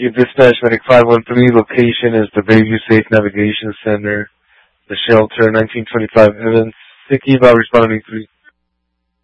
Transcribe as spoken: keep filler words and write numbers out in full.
You dispatch Medic five one three. Location is the Bayview Safe Navigation Center, the shelter, nineteen twenty-five Evans. Thinking about responding three.